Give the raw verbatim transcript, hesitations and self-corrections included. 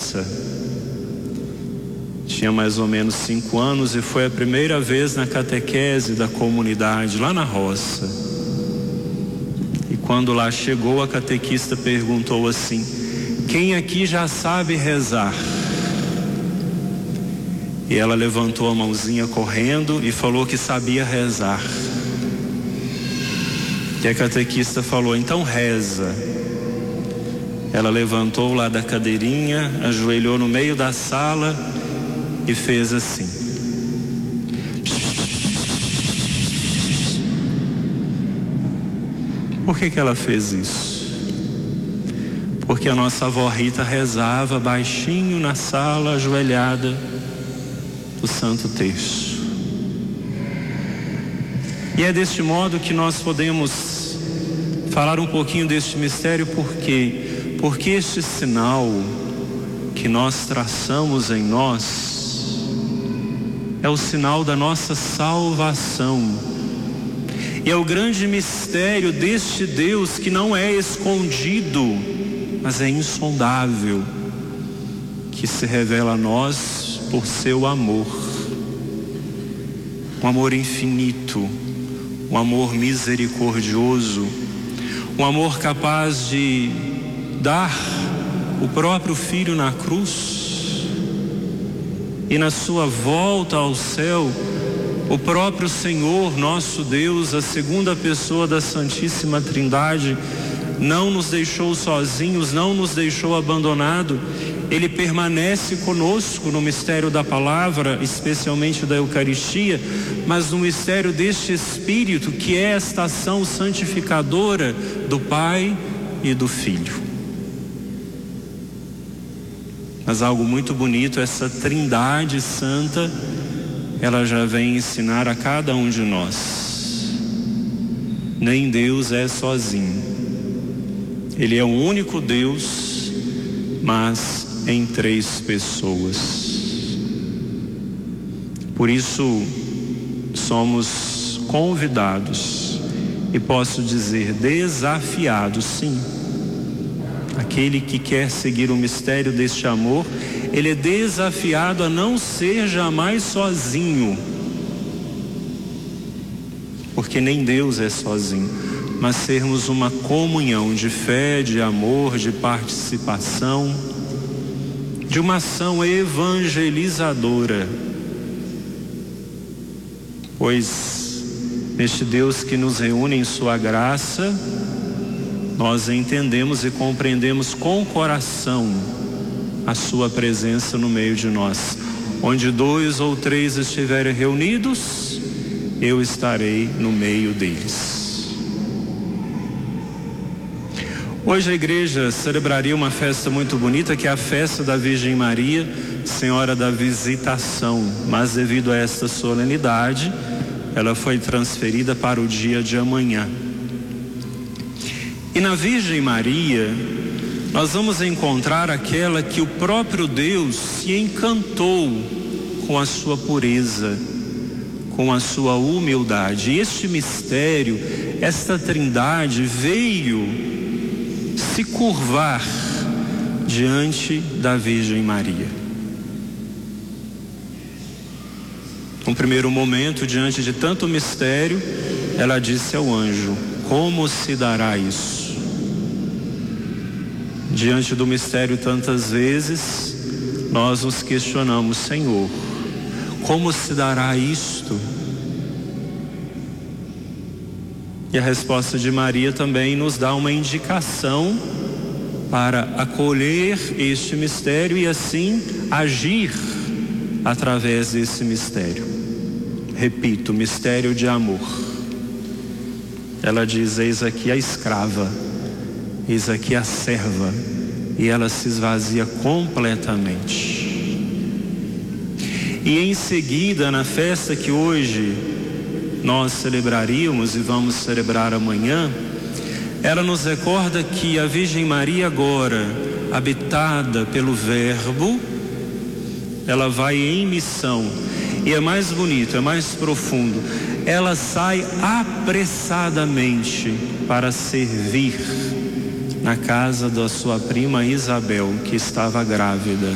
criança, tinha mais ou menos cinco anos, e foi a primeira vez na catequese da comunidade, lá na roça. E quando lá chegou, a catequista perguntou assim: quem aqui já sabe rezar? E ela levantou a mãozinha correndo e falou que sabia rezar. E a catequista falou: então reza. Ela levantou lá da cadeirinha, ajoelhou no meio da sala e fez assim. Por que que ela fez isso? Porque a nossa avó Rita rezava baixinho na sala, ajoelhada, o Santo Terço. E é deste modo que nós podemos falar um pouquinho deste mistério. Por quê? Porque este sinal que nós traçamos em nós é o sinal da nossa salvação. E é o grande mistério deste Deus que não é escondido, mas é insondável, que se revela a nós por seu amor. Um amor infinito, um amor misericordioso, um amor capaz de dar o próprio Filho na cruz, e na sua volta ao céu, o próprio Senhor, nosso Deus, a segunda pessoa da Santíssima Trindade, não nos deixou sozinhos, não nos deixou abandonado. Ele permanece conosco no mistério da palavra, especialmente da Eucaristia, mas no mistério deste Espírito, que é esta ação santificadora do Pai e do Filho. Mas algo muito bonito, essa Trindade Santa, ela já vem ensinar a cada um de nós. Nem Deus é sozinho. Ele é o único Deus, mas em três pessoas. Por isso, somos convidados, e posso dizer desafiados, sim. Aquele que quer seguir o mistério deste amor, ele é desafiado a não ser jamais sozinho, porque nem Deus é sozinho, mas sermos uma comunhão de fé, de amor, de participação, de uma ação evangelizadora. Pois neste Deus que nos reúne em sua graça, nós entendemos e compreendemos com o coração a sua presença no meio de nós. Onde dois ou três estiverem reunidos, eu estarei no meio deles. Hoje a igreja celebraria uma festa muito bonita, que é a festa da Virgem Maria, Senhora da Visitação, mas devido a esta solenidade, ela foi transferida para o dia de amanhã. E na Virgem Maria, nós vamos encontrar aquela que o próprio Deus se encantou com a sua pureza, com a sua humildade. E este mistério, esta Trindade veio se curvar diante da Virgem Maria. Num primeiro momento, diante de tanto mistério, ela disse ao anjo: como se dará isso? Diante do mistério tantas vezes, nós nos questionamos: Senhor, como se dará isto? E a resposta de Maria também nos dá uma indicação para acolher este mistério e assim agir através desse mistério. Repito, mistério de amor. Ela diz: eis aqui a escrava, eis aqui a serva, e ela se esvazia completamente. E em seguida, na festa que hoje nós celebraríamos e vamos celebrar amanhã, ela nos recorda que a Virgem Maria agora, habitada pelo Verbo, ela vai em missão. E é mais bonito, é mais profundo. Ela sai apressadamente para servir na casa da sua prima Isabel, que estava grávida.